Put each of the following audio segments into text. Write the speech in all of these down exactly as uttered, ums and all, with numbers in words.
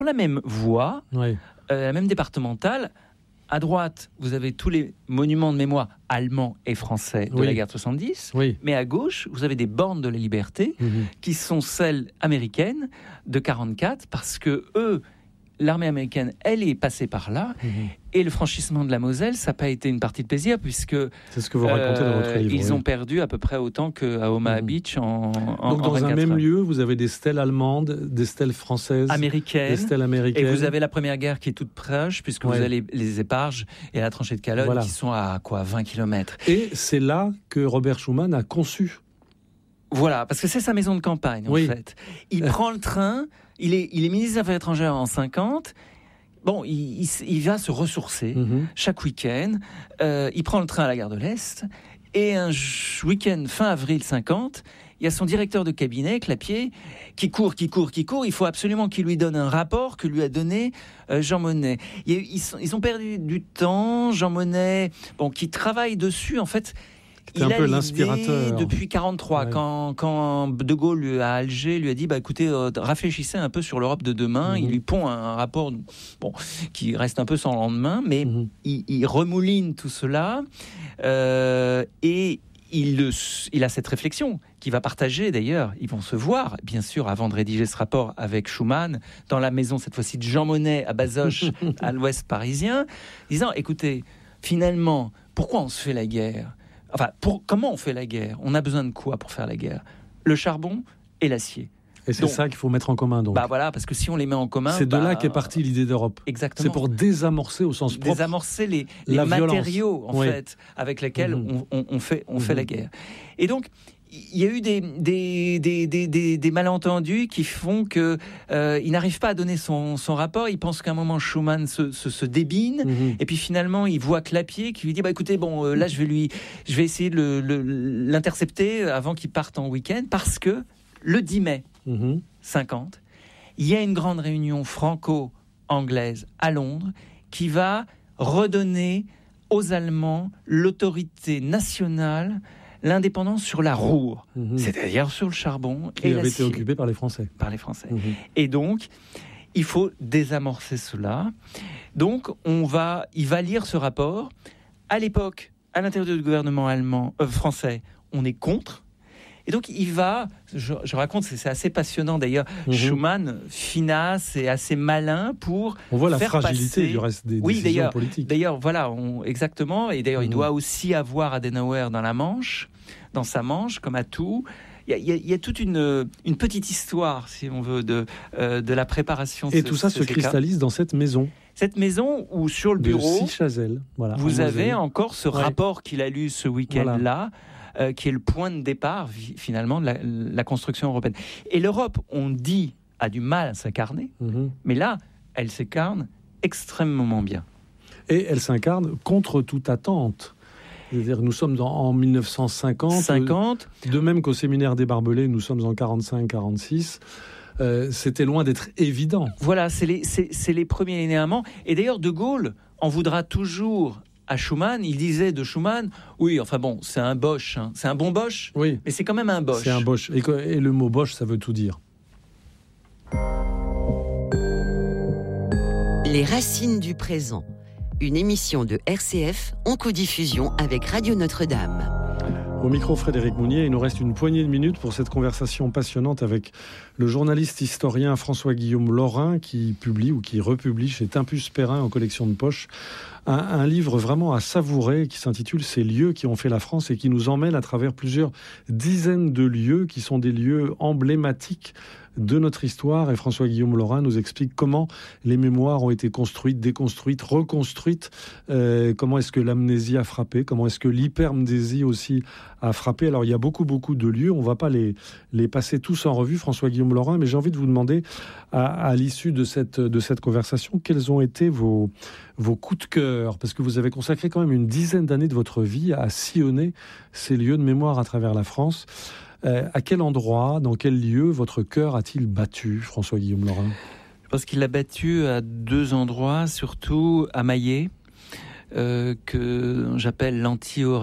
la même voie, oui. euh, la même départementale. À droite, vous avez tous les monuments de mémoire allemands et français de oui. la guerre de soixante-dix. Oui. Mais à gauche, vous avez des bornes de la liberté Mmh. qui sont celles américaines de quarante-quatre, parce que eux, l'armée américaine, elle est passée par là. Mmh. Et le franchissement de la Moselle, ça n'a pas été une partie de plaisir, puisque c'est ce que vous racontez euh, dans votre livre. Ils oui. ont perdu à peu près autant qu'à Omaha mmh. Beach en, en Donc dans en un même heures. lieu, vous avez des stèles allemandes, des stèles françaises, américaines, des stèles américaines. Et vous avez la Première Guerre qui est toute proche, puisque ouais. vous avez les, les éparges et la tranchée de Calonne voilà. qui sont à quoi, vingt kilomètres. Et c'est là que Robert Schuman a conçu. Voilà, parce que c'est sa maison de campagne, en oui. fait. Il prend le train, il est, il est ministre des Affaires étrangères en cinquante. Bon, il, il, il va se ressourcer mmh. chaque week-end. Euh, il prend le train à la gare de l'Est. Et un week-end fin avril cinquante, il y a son directeur de cabinet, Clapier, qui court, qui court, qui court. Il faut absolument qu'il lui donne un rapport que lui a donné euh, Jean Monnet. Ils, ils, sont, ils ont perdu du temps. Jean Monnet, bon, qui travaille dessus, en fait... C'était il un peu l'inspirateur. Depuis quarante-trois, ouais. quand, quand De Gaulle à Alger lui a dit bah, écoutez, euh, réfléchissez un peu sur l'Europe de demain. Mm-hmm. Il lui pond un, un rapport bon, qui reste un peu sans lendemain, mais mm-hmm. il, il remouline tout cela euh, et il, le, il a cette réflexion qu'il va partager d'ailleurs. Ils vont se voir, bien sûr, avant de rédiger ce rapport avec Schuman, dans la maison cette fois-ci de Jean Monnet à Bazoches, à l'ouest parisien, disant écoutez, finalement, pourquoi on se fait la guerre ? Enfin, pour, comment on fait la guerre ? On a besoin de quoi pour faire la guerre ? Le charbon et l'acier. Et c'est donc, ça qu'il faut mettre en commun, donc. Bah voilà, parce que si on les met en commun... C'est bah, de là qu'est partie l'idée d'Europe. Exactement. C'est pour désamorcer au sens propre. Désamorcer les, les matériaux, en oui. fait, avec lesquels mmh. on, on, on, fait, on mmh. fait la guerre. Et donc, il y a eu des, des, des, des, des, des malentendus qui font qu'il euh, n'arrive pas à donner son, son rapport. Il pense qu'à un moment, Schuman se, se, se débine. Mmh. Et puis finalement, il voit Clapier qui lui dit bah, écoutez, bon, euh, là, je vais, lui, je vais essayer de le, le, l'intercepter avant qu'il parte en week-end. Parce que le dix mai mmh. cinquante, il y a une grande réunion franco-anglaise à Londres qui va redonner aux Allemands l'autorité nationale, l'indépendance sur la Ruhr, mmh. c'est-à-dire sur le charbon qui et avait l'acier. été occupé par les Français. Par les Français. Mmh. Et donc, il faut désamorcer cela. Donc, on va, il va lire ce rapport. À l'époque, à l'intérieur du gouvernement allemand, euh, français, on est contre. Et donc, il va, je, je raconte, c'est, c'est assez passionnant d'ailleurs, mmh. Schuman, finasse et assez malin pour on voit la faire fragilité passer... du reste des oui, décisions d'ailleurs, politiques. D'ailleurs, voilà, on, exactement. Et d'ailleurs, mmh. il doit aussi avoir Adenauer dans la Manche, dans sa Manche, comme à tout. Il y a, il y a toute une, une petite histoire, si on veut, de, euh, de la préparation. Et de tout ce, ça se cristallise dans cette maison. Cette maison où, sur le bureau, de Sichazel, voilà, vous avez encore ce ouais. rapport qu'il a lu ce week-end-là, voilà. euh, qui est le point de départ, finalement, de la, la construction européenne. Et l'Europe, on dit, a du mal à s'incarner, mm-hmm. mais là, elle s'incarne extrêmement bien. Et elle s'incarne contre toute attente. C'est-à-dire, nous sommes en, en dix-neuf cent cinquante. cinquante. De même qu'au séminaire des Barbelés, nous sommes en quarante-cinq quarante-six. Euh, c'était loin d'être évident. Voilà, c'est les, c'est, c'est les premiers linéaments. Et d'ailleurs, De Gaulle en voudra toujours à Schuman. Il disait de Schuman, oui, enfin bon, c'est un Boche. Hein. C'est un bon Boche, oui. mais c'est quand même un Boche. C'est un Boche. Et, et le mot Boche, ça veut tout dire. Les racines du présent. Une émission de R C F en codiffusion avec Radio Notre-Dame. Au micro, Frédéric Mounier, il nous reste une poignée de minutes pour cette conversation passionnante avec le journaliste historien François-Guillaume Laurin qui publie ou qui republie chez Tempus Perrin en collection de poche un, un livre vraiment à savourer qui s'intitule « Ces lieux qui ont fait la France » et qui nous emmène à travers plusieurs dizaines de lieux qui sont des lieux emblématiques de notre histoire. Et François-Guillaume Laurin nous explique comment les mémoires ont été construites, déconstruites, reconstruites, euh, comment est-ce que l'amnésie a frappé, comment est-ce que l'hypermnésie aussi a frappé. Alors il y a beaucoup beaucoup de lieux, on ne va pas les, les passer tous en revue, François-Guillaume Laurin, mais j'ai envie de vous demander à, à l'issue de cette, de cette conversation, quels ont été vos, vos coups de cœur, parce que vous avez consacré quand même une dizaine d'années de votre vie à sillonner ces lieux de mémoire à travers la France. Euh, à quel endroit, dans quel lieu votre cœur a-t-il battu, François-Guillaume Laurin ? Je pense qu'il l'a battu à deux endroits, surtout à Maillé, euh, que j'appelle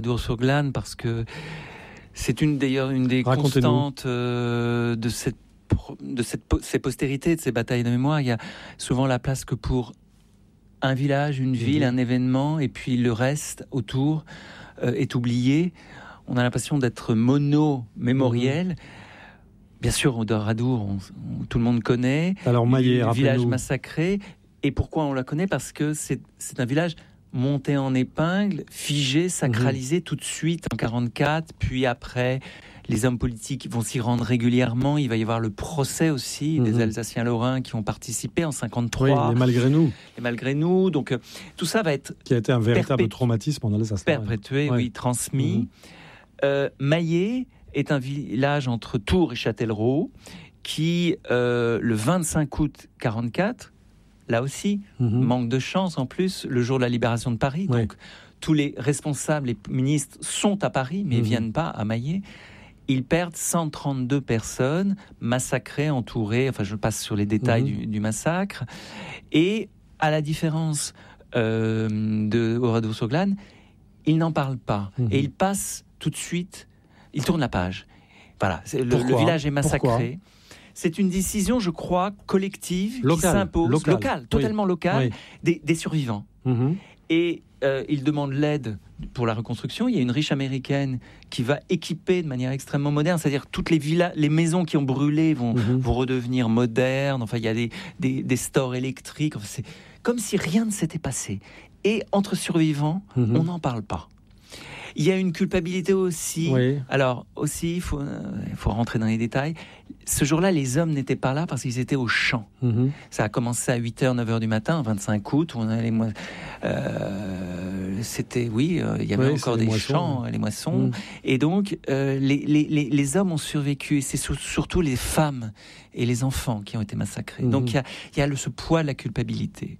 l'anti-Oradour-sur-Glane, parce que c'est une, d'ailleurs une des Racontez-nous. constantes euh, de cette de cette, ces postérités, de ces batailles de mémoire, il y a souvent la place que pour un village, une ville, mmh. un événement, et puis le reste autour euh, est oublié. On a l'impression d'être mono-mémoriel. Mmh. Bien sûr, Oradour, on, on, tout le monde connaît. Alors, Maillet, le village massacré. Et pourquoi on la connaît ? Parce que c'est, c'est un village monté en épingle, figé, sacralisé mmh. tout de suite en quarante-quatre, puis après... Les hommes politiques vont s'y rendre régulièrement. Il va y avoir le procès aussi mmh. des Alsaciens-Lorrains qui ont participé en cinquante-trois. Oui, les malgré nous. Les malgré nous. Donc, euh, tout ça va être... Qui a été un véritable perpét... traumatisme en Alsace. Perpétué, ouais. oui, transmis. Mmh. Euh, Maillet est un village entre Tours et Châtellerault qui, euh, le vingt-cinq août quarante-quatre, là aussi, mmh. manque de chance en plus, le jour de la libération de Paris. Ouais. Donc, tous les responsables, les ministres sont à Paris, mais ne mmh. viennent pas à Maillet. Ils perdent cent trente-deux personnes massacrées, entourées. Enfin, je passe sur les détails mmh. du, du massacre. Et à la différence euh, de Oradour-sur-Glane, ils n'en parlent pas. Mmh. Et ils passent tout de suite, ils tournent la page. Voilà, le, le village est massacré. Pourquoi ? C'est une décision, je crois, collective local, qui s'impose, local, local totalement oui. locale, oui. Des, des survivants. Mmh. Et euh, ils demandent l'aide pour la reconstruction. Il y a une riche américaine qui va équiper de manière extrêmement moderne, c'est-à-dire toutes les villas, les maisons qui ont brûlé vont, mmh. vont redevenir modernes. Enfin, il y a des, des, des stores électriques. Enfin, c'est comme si rien ne s'était passé. Et entre survivants, mmh. on n'en parle pas. Il y a une culpabilité aussi. Oui. Alors, aussi, il faut, euh, il faut rentrer dans les détails. Ce jour-là, les hommes n'étaient pas là parce qu'ils étaient au champ. Mmh. Ça a commencé à huit heures, neuf heures du matin, vingt-cinq août, où on allait... Euh, c'était, oui, euh, il y avait oui, encore des moissons, champs, ouais. les moissons. Mmh. Et donc, euh, les, les, les, les hommes ont survécu. Et c'est sur, surtout les femmes et les enfants qui ont été massacrés. Mmh. Donc, il y a, il y a le, ce poids de la culpabilité.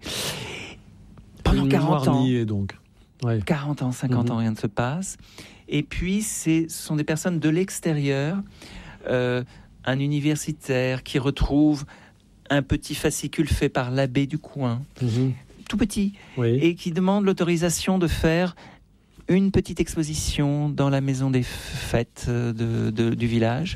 Pendant une quarante ans... Niée, donc. Ouais. quarante ans, cinquante mmh. ans, rien ne se passe. Et puis, c'est, ce sont des personnes de l'extérieur, euh, un universitaire qui retrouve un petit fascicule fait par l'abbé du coin, mmh. tout petit, oui. et qui demande l'autorisation de faire une petite exposition dans la maison des fêtes de, de, du village.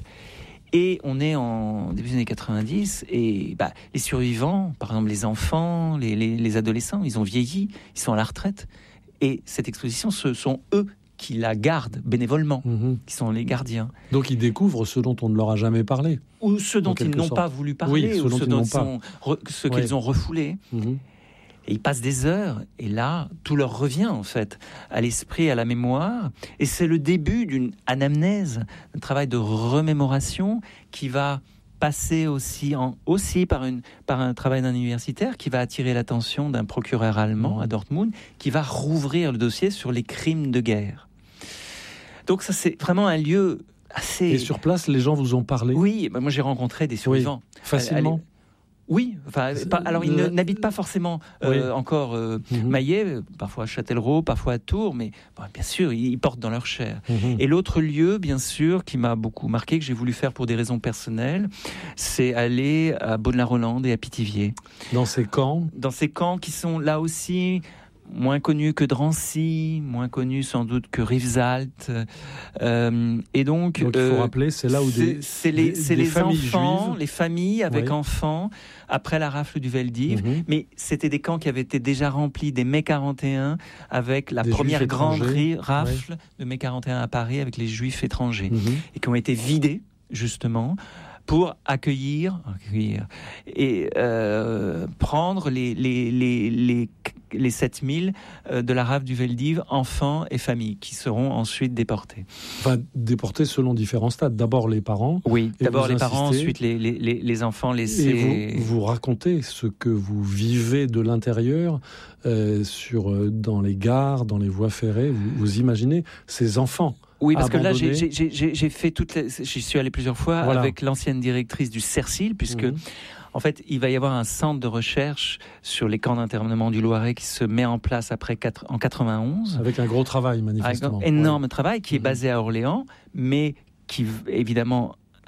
Et on est en début des années quatre-vingt-dix, et bah, les survivants, par exemple les enfants, les, les, les adolescents, ils ont vieilli, ils sont à la retraite. Et cette exposition, ce sont eux qui la gardent bénévolement, mmh. qui sont les gardiens. Donc ils découvrent ce dont on ne leur a jamais parlé. Ou ceux dont ils n'ont sorte. pas voulu parler, oui, ou ceux, ceux, dont dont ils sont, re, ceux ouais. qu'ils ont refoulés. Mmh. Et ils passent des heures, et là, tout leur revient en fait, à l'esprit, à la mémoire. Et c'est le début d'une anamnèse, un travail de remémoration qui va... passer aussi, en, aussi par, une, par un travail d'un universitaire qui va attirer l'attention d'un procureur allemand à Dortmund, qui va rouvrir le dossier sur les crimes de guerre. Donc ça, c'est vraiment un lieu assez... Et sur place, les gens vous ont parlé ? Oui, bah moi j'ai rencontré des survivants. Oui, facilement ? Oui, enfin, pas, alors ils ne, n'habitent pas forcément euh, oui. encore euh, mmh. Maillet, parfois à Châtellerault, parfois à Tours, mais bon, bien sûr, ils, ils portent dans leur chair. Mmh. Et l'autre lieu, bien sûr, qui m'a beaucoup marqué, que j'ai voulu faire pour des raisons personnelles, c'est aller à Beaune-la-Rolande et à Pithiviers. Dans ces camps ? Dans ces camps qui sont là aussi... moins connu que Drancy, moins connu sans doute que Rivesaltes. Euh, et donc, donc il faut euh, rappeler, c'est là où c'est, des, c'est les, des, c'est des les familles enfants, juives. les familles avec ouais. enfants, après la rafle du Veldiv. Mm-hmm. Mais c'était des camps qui avaient été déjà remplis dès mai quarante et un, avec la des première grande rafle ouais. de mai quarante et un à Paris, avec les juifs étrangers, mm-hmm. et qui ont été vidés, justement, pour accueillir, accueillir et euh, prendre les, les, les, les, les sept mille de la rafle du Veldiv, enfants et familles, qui seront ensuite déportés. Enfin, déportés selon différents stades. D'abord les parents. Oui, d'abord les parents, ensuite les, les, les, les enfants laissés. Et vous, vous racontez ce que vous vivez de l'intérieur, euh, sur, dans les gares, dans les voies ferrées. Vous, vous imaginez ces enfants. Oui, parce que là, j'ai, j'ai, j'ai, j'ai fait toutes les... J'y suis allé plusieurs fois voilà. avec l'ancienne directrice du CERCIL, puisque, mmh. en fait, il va y avoir un centre de recherche sur les camps d'internement du Loiret qui se met en place après quatre, en quatre-vingt-onze. Avec un gros travail, manifestement. Avec un énorme ouais. travail qui est basé à Orléans, mais qui, évidemment,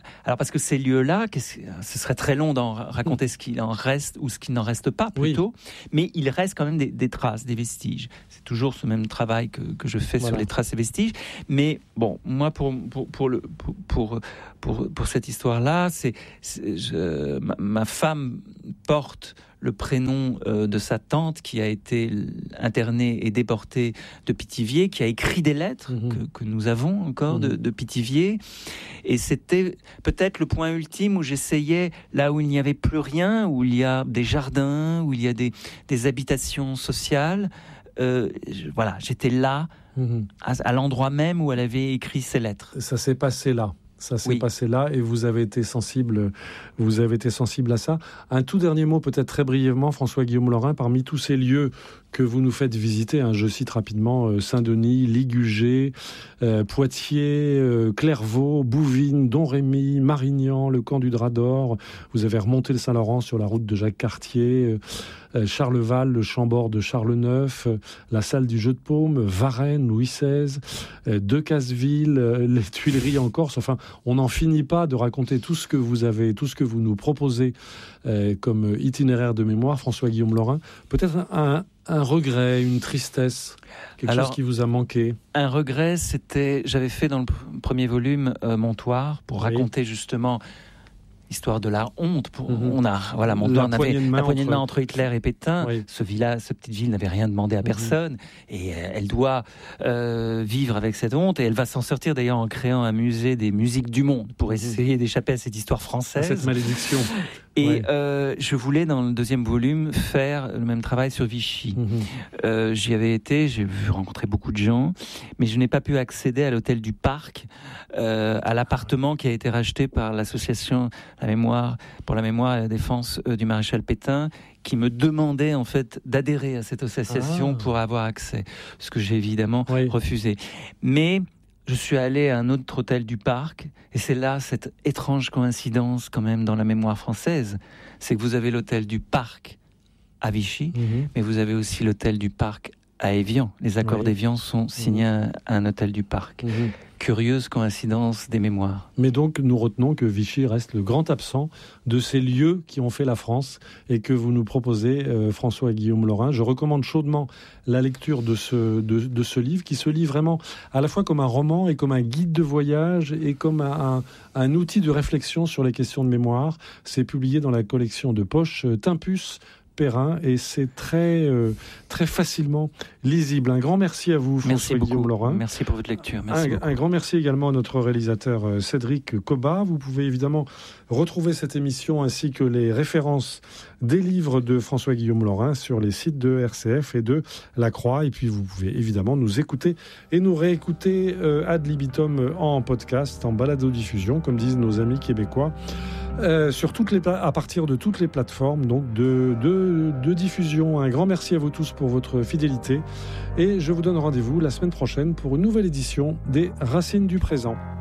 Alors parce que ces lieux-là, ce serait très long d'en raconter ce qu'il en reste ou ce qu'il n'en reste pas plutôt, oui. mais il reste quand même des, des traces, des vestiges. C'est toujours ce même travail que, que je fais voilà. sur les traces et vestiges. Mais bon, moi pour, pour, pour, le, pour, pour, pour, pour cette histoire-là, c'est, c'est je, ma, ma femme porte le prénom euh, de sa tante qui a été internée et déportée de Pithiviers, qui a écrit des lettres mmh. que, que nous avons encore mmh. de, de Pithiviers. Et c'était peut-être le point ultime où j'essayais, là où il n'y avait plus rien, où il y a des jardins, où il y a des, des habitations sociales. Euh, je, voilà, j'étais là, mmh. à, à l'endroit même où elle avait écrit ses lettres. Ça s'est passé là. Ça s'est oui. passé là et vous avez été sensible, vous avez été sensible à ça. Un tout dernier mot, peut-être très brièvement, François-Guillaume Laurin, parmi tous ces lieux que vous nous faites visiter, hein, je cite rapidement euh, Saint-Denis, Ligugé, euh, Poitiers, euh, Clairvaux, Bouvines, Domrémy, Marignan, le camp du Drap d'Or. Vous avez remonté le Saint-Laurent sur la route de Jacques Cartier, euh, Charleval, le Chambord de Charles neuf, euh, la salle du Jeu de Paume, Varennes, Louis seize, euh, Decazeville, euh, les Tuileries en Corse. Enfin, on n'en finit pas de raconter tout ce que vous avez, tout ce que vous nous proposez euh, comme itinéraire de mémoire, François-Guillaume Laurin. Peut-être un, un regret, une tristesse, quelque Alors, chose qui vous a manqué. Un regret, c'était, j'avais fait dans le premier volume euh, Montoire pour oui. raconter justement l'histoire de la honte. Pour, mm-hmm. On a, voilà, Montoire n'avait la poignée de main entre Hitler et Pétain. Oui. Ce village, cette petite ville n'avait rien demandé à personne, mm-hmm. et euh, elle doit euh, vivre avec cette honte. Et elle va s'en sortir d'ailleurs en créant un musée des musiques du monde pour essayer mm-hmm. d'échapper à cette histoire française, à cette malédiction. Et ouais. euh, je voulais, dans le deuxième volume, faire le même travail sur Vichy. Mmh. Euh, j'y avais été, j'ai vu rencontrer beaucoup de gens, mais je n'ai pas pu accéder à l'hôtel du Parc, euh, à l'appartement qui a été racheté par l'association la mémoire, pour la mémoire et la défense euh, du maréchal Pétain, qui me demandait en fait d'adhérer à cette association ah. pour avoir accès, ce que j'ai évidemment oui. refusé. Mais je suis allé à un autre hôtel du Parc, et c'est là cette étrange coïncidence quand même dans la mémoire française, c'est que vous avez l'hôtel du Parc à Vichy, mmh. mais vous avez aussi l'hôtel du Parc à Évian. Les accords oui. d'Évian sont signés mmh. à un hôtel du Parc. Mmh. Curieuse coïncidence des mémoires. Mais donc, nous retenons que Vichy reste le grand absent de ces lieux qui ont fait la France et que vous nous proposez, euh, François et Guillaume Laurin. Je recommande chaudement la lecture de ce, de, de ce livre qui se lit vraiment à la fois comme un roman et comme un guide de voyage et comme un, un, un outil de réflexion sur les questions de mémoire. C'est publié dans la collection de poche Tempus Perrin et c'est très, euh, très facilement lisible. Un grand merci à vous, François-Guillaume Laurin. Merci pour votre lecture. Merci un, un grand merci également à notre réalisateur euh, Cédric Cobat. Vous pouvez évidemment retrouver cette émission ainsi que les références des livres de François-Guillaume Laurin sur les sites de R C F et de La Croix. Et puis vous pouvez évidemment nous écouter et nous réécouter euh, ad libitum en podcast, en balado-diffusion, comme disent nos amis québécois. Euh, sur toutes les à partir de toutes les plateformes donc de, de, de diffusion. Un grand merci à vous tous pour votre fidélité et je vous donne rendez-vous la semaine prochaine pour une nouvelle édition des Racines du présent.